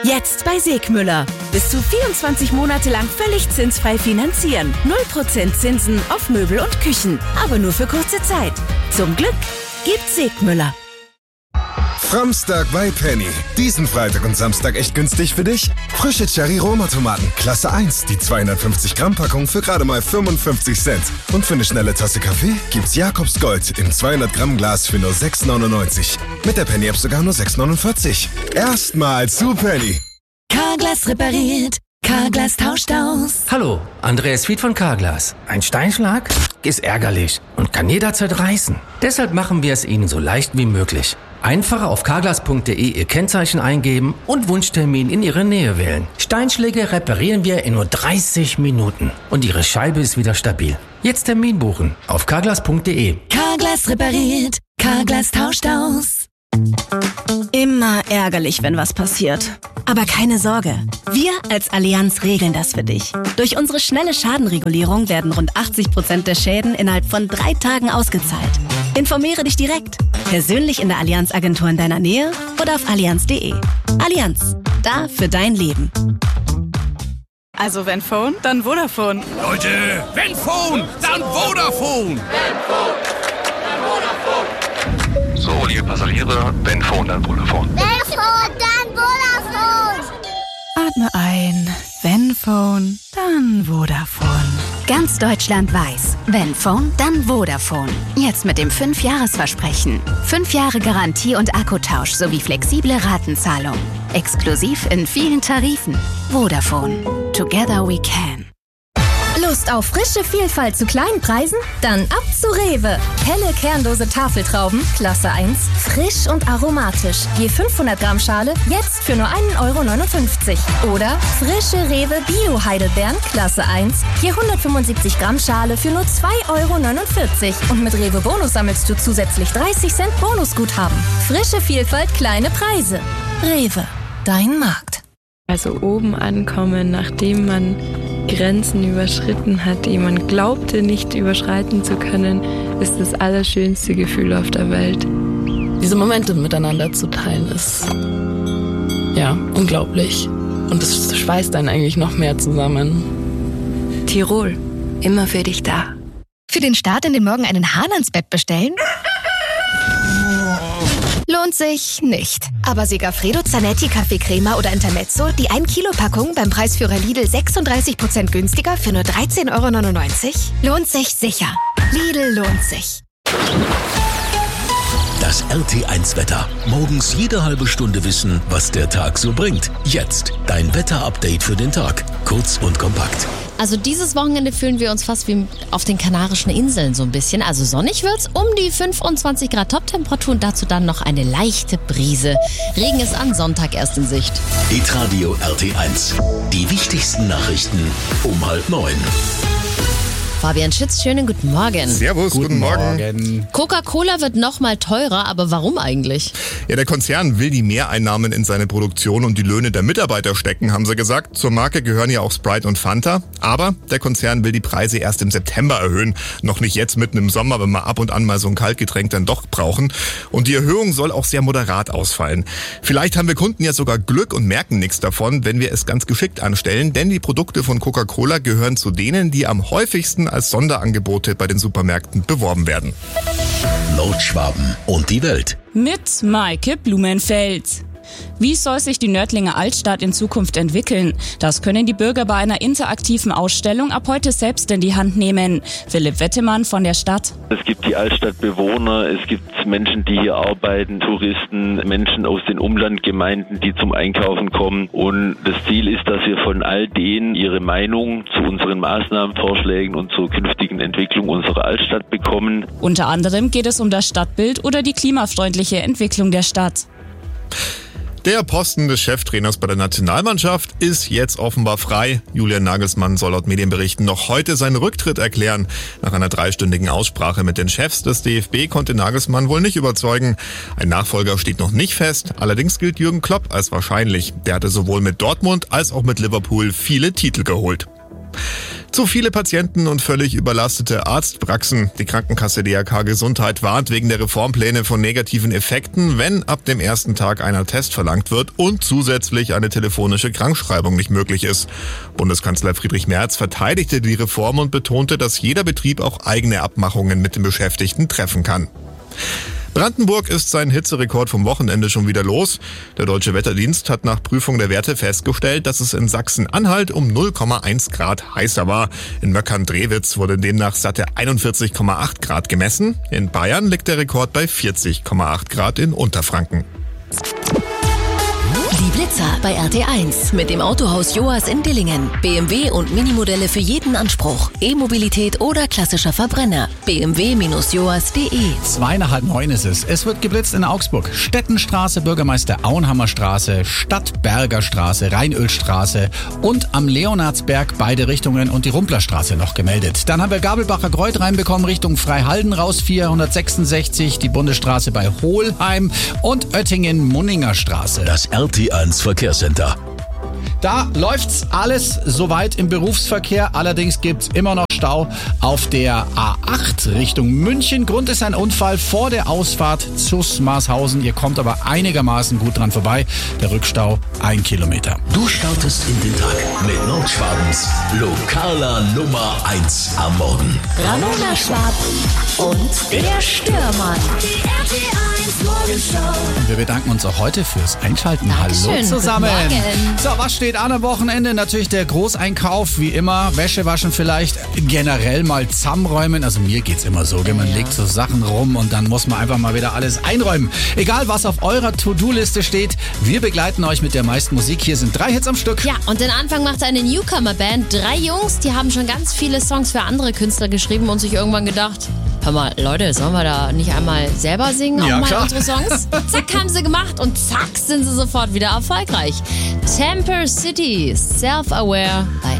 Jetzt bei Segmüller. Bis zu 24 Monate lang völlig zinsfrei finanzieren. 0% Zinsen auf Möbel und Küchen. Aber nur für kurze Zeit. Zum Glück gibt's Segmüller. Framstag bei Penny. Diesen Freitag und Samstag echt günstig für dich? Frische Cherry-Roma-Tomaten, Klasse 1, die 250-Gramm-Packung für gerade mal 55 Cent. Und für eine schnelle Tasse Kaffee gibt's Jakobs Gold im 200-Gramm-Glas für nur 6,99. Mit der Penny-App sogar nur 6,49. Erstmal zu Penny. Carglass repariert. Carglass tauscht aus. Hallo, Andreas Fied von Carglass. Ein Steinschlag ist ärgerlich und kann jederzeit reißen. Deshalb machen wir es Ihnen so leicht wie möglich. Einfach auf carglass.de Ihr Kennzeichen eingeben und Wunschtermin in Ihre Nähe wählen. Steinschläge reparieren wir in nur 30 Minuten und Ihre Scheibe ist wieder stabil. Jetzt Termin buchen auf carglass.de. Carglass repariert. Carglass tauscht aus. Immer ärgerlich, wenn was passiert. Aber keine Sorge. Wir als Allianz regeln das für dich. Durch unsere schnelle Schadenregulierung werden rund 80% der Schäden innerhalb von 3 Tagen ausgezahlt. Informiere dich direkt. Persönlich in der Allianz-Agentur in deiner Nähe oder auf allianz.de. Allianz. Da für dein Leben. Also wenn Phone, dann Vodafone. Leute, wenn Phone, dann Vodafone. So, liebe Passagiere, wenn Phone, dann Vodafone. Wenn Phone, dann Vodafone. Atme ein. Wenn Phone, dann Vodafone. Ganz Deutschland weiß, wenn Phone, dann Vodafone. Jetzt mit dem 5-Jahres-Versprechen. 5 Jahre Garantie und Akkutausch sowie flexible Ratenzahlung. Exklusiv in vielen Tarifen. Vodafone. Together we can. Lust auf frische Vielfalt zu kleinen Preisen? Dann ab zu Rewe. Helle kernlose Tafeltrauben, Klasse 1, frisch und aromatisch. Je 500 Gramm Schale, jetzt für nur 1,59 €. Oder frische Rewe Bio-Heidelbeeren, Klasse 1, je 175 Gramm Schale für nur 2,49 €. Und mit Rewe Bonus sammelst du zusätzlich 30 Cent Bonusguthaben. Frische Vielfalt, kleine Preise. Rewe, dein Markt. Also oben ankommen, nachdem man Grenzen überschritten hat, die man glaubte nicht überschreiten zu können, ist das allerschönste Gefühl auf der Welt. Diese Momente miteinander zu teilen ist ja unglaublich. Und es schweißt einen eigentlich noch mehr zusammen. Tirol, immer für dich da. Für den Start in den Morgen einen Hahn ans Bett bestellen? Lohnt sich nicht. Aber Segafredo Zanetti Kaffeecrema oder Intermezzo, die 1-Kilo-Packung beim Preisführer Lidl 36% günstiger für nur 13,99 €? Lohnt sich sicher. Lidl lohnt sich. Das RT1-Wetter. Morgens jede halbe Stunde wissen, was der Tag so bringt. Jetzt dein Wetter-Update für den Tag. Kurz und kompakt. Also dieses Wochenende fühlen wir uns fast wie auf den Kanarischen Inseln so ein bisschen. Also sonnig wird's, um die 25 Grad Top-Temperatur und dazu dann noch eine leichte Brise. Regen ist am Sonntag erst in Sicht. Hitradio RT1. Die wichtigsten Nachrichten um 8:30. Fabian Schütz, schönen guten Morgen. Servus, guten Morgen. Coca-Cola wird noch mal teurer, aber warum eigentlich? Ja, der Konzern will die Mehreinnahmen in seine Produktion und die Löhne der Mitarbeiter stecken, haben sie gesagt. Zur Marke gehören ja auch Sprite und Fanta. Aber der Konzern will die Preise erst im September erhöhen. Noch nicht jetzt mitten im Sommer, wenn wir ab und an mal so ein Kaltgetränk dann doch brauchen. Und die Erhöhung soll auch sehr moderat ausfallen. Vielleicht haben wir Kunden ja sogar Glück und merken nichts davon, wenn wir es ganz geschickt anstellen. Denn die Produkte von Coca-Cola gehören zu denen, die am häufigsten als Sonderangebote bei den Supermärkten beworben werden. Nordschwaben und die Welt. Mit Maike Blumenfeld. Wie soll sich die Nördlinger Altstadt in Zukunft entwickeln? Das können die Bürger bei einer interaktiven Ausstellung ab heute selbst in die Hand nehmen. Philipp Wettemann von der Stadt. Es gibt die Altstadtbewohner, es gibt Menschen, die hier arbeiten, Touristen, Menschen aus den Umlandgemeinden, die zum Einkaufen kommen. Und das Ziel ist, dass wir von all denen ihre Meinung zu unseren Maßnahmenvorschlägen und zur künftigen Entwicklung unserer Altstadt bekommen. Unter anderem geht es um das Stadtbild oder die klimafreundliche Entwicklung der Stadt. Der Posten des Cheftrainers bei der Nationalmannschaft ist jetzt offenbar frei. Julian Nagelsmann soll laut Medienberichten noch heute seinen Rücktritt erklären. Nach einer 3-stündigen Aussprache mit den Chefs des DFB konnte Nagelsmann wohl nicht überzeugen. Ein Nachfolger steht noch nicht fest. Allerdings gilt Jürgen Klopp als wahrscheinlich. Der hatte sowohl mit Dortmund als auch mit Liverpool viele Titel geholt. Zu viele Patienten und völlig überlastete Arztpraxen. Die Krankenkasse DRK Gesundheit warnt wegen der Reformpläne von negativen Effekten, wenn ab dem ersten Tag einer Test verlangt wird und zusätzlich eine telefonische Krankschreibung nicht möglich ist. Bundeskanzler Friedrich Merz verteidigte die Reform und betonte, dass jeder Betrieb auch eigene Abmachungen mit den Beschäftigten treffen kann. Brandenburg ist sein Hitzerekord vom Wochenende schon wieder los. Der Deutsche Wetterdienst hat nach Prüfung der Werte festgestellt, dass es in Sachsen-Anhalt um 0,1 Grad heißer war. In Möckern-Drewitz wurde demnach satte 41,8 Grad gemessen. In Bayern liegt der Rekord bei 40,8 Grad in Unterfranken. Die Blitzer bei RT1 mit dem Autohaus Joas in Dillingen. BMW und Minimodelle für jeden Anspruch. E-Mobilität oder klassischer Verbrenner. bmw-joas.de. 8:30 ist es. Es wird geblitzt in Augsburg. Stettenstraße, Bürgermeister Auenhammerstraße, Stadtberger Straße, Rheinölstraße und am Leonardsberg beide Richtungen und die Rumplerstraße noch gemeldet. Dann haben wir Gabelbacher Kreuth reinbekommen Richtung Freihalden raus 466, die Bundesstraße bei Hohlheim und Oettingen-Munninger Straße. Das RT1 Verkehrscenter. Da läuft's alles soweit im Berufsverkehr. Allerdings gibt's immer noch Stau auf der A8 Richtung München. Grund ist ein Unfall vor der Ausfahrt zu Marshausen. Ihr kommt aber einigermaßen gut dran vorbei. Der Rückstau 1 Kilometer. Du startest in den Tag mit Nordschwabens lokaler Nummer 1 am Morgen. Ramona Schwab und der Stürmann. Die RT1 Morgenshow. Und wir bedanken uns auch heute fürs Einschalten. Dankeschön. Hallo zusammen. Guten Morgen. So, was steht an am Wochenende? Natürlich der Großeinkauf, wie immer. Wäsche waschen vielleicht. Generell mal zusammenräumen. Also mir geht's immer so. Man legt so Sachen rum und dann muss man einfach mal wieder alles einräumen. Egal, was auf eurer To-Do-Liste steht, wir begleiten euch mit der meisten Musik. Hier sind 3 Hits am Stück. Ja, und den Anfang macht eine Newcomer-Band. 3 Jungs, die haben schon ganz viele Songs für andere Künstler geschrieben und sich irgendwann gedacht, hör mal, Leute, sollen wir da nicht einmal selber singen, auch Ja, mal klar. unsere Songs? Zack, haben sie gemacht und zack, sind sie sofort wieder erfolgreich. Temper City, Self-Aware bei